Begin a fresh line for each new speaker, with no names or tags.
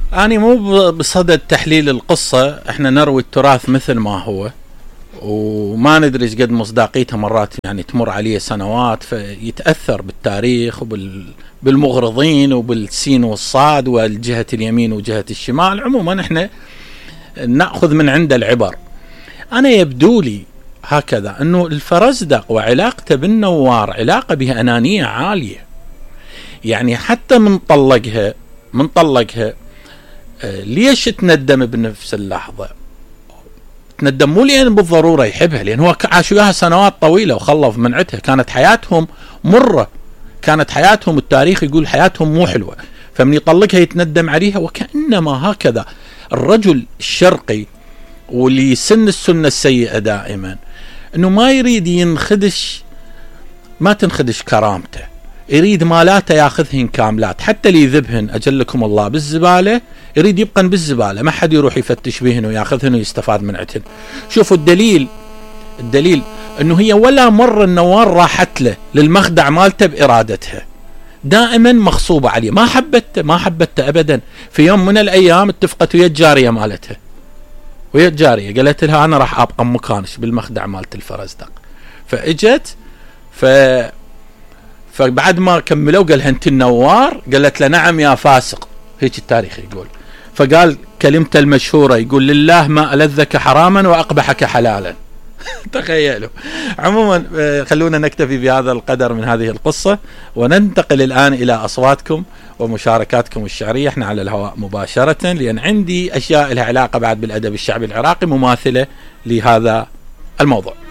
أنا مو بصدد تحليل القصة، احنا نروي التراث مثل ما هو، وما ندري ايش قد مصداقيتها. مرات يعني تمر عليه سنوات فيتأثر بالتاريخ وبالمغرضين وبالسين والصاد والجهة اليمين وجهة الشمال. عموما احنا نأخذ من عند العبر. أنا يبدو لي هكذا أنه الفرزدق وعلاقته بالنوار علاقة بها أنانية عالية. يعني حتى من طلقها ليش تندم بنفس اللحظة؟ تندم مو لأن بالضرورة يحبها، لأن هو عاش وياها سنوات طويلة وخلف منعتها، كانت حياتهم مرة، كانت حياتهم التاريخ يقول حياتهم مو حلوة، فمن يطلقها يتندم عليها. وكأنما هكذا الرجل الشرقي واللي يسن السنة السيئة دائما أنه ما يريد ينخدش، ما تنخدش كرامته، يريد مالاته ياخذهن كاملات، حتى اللي يذبهن أجلكم الله بالزبالة يريد يبقن بالزبالة، ما حد يروح يفتش بهن وياخذهن ويستفاد من عتهن. شوفوا الدليل أنه هي ولا مرة النوار راحت له للمخدع مالته بإرادتها، دائما مغصوبة عليه، ما حبته أبدا. في يوم من الأيام اتفقت ويا الجارية مالتها، ويا الجارية قالت لها أنا راح أبقى مكانش بالمخدع مالت الفرزدق. فإجت فبعد ما كملوا قالها أنت النوار؟ قالت له نعم يا فاسق، هيك التاريخ يقول. فقال كلمته المشهورة، يقول لله ما ألذك حراما وأقبحك حلالا. تخيلوا. عموما خلونا نكتفي بهذا القدر من هذه القصة، وننتقل الآن إلى أصواتكم ومشاركاتكم الشعرية. احنا على الهواء مباشرة، لأن عندي أشياء لها علاقة بعد بالأدب الشعبي العراقي مماثلة لهذا الموضوع.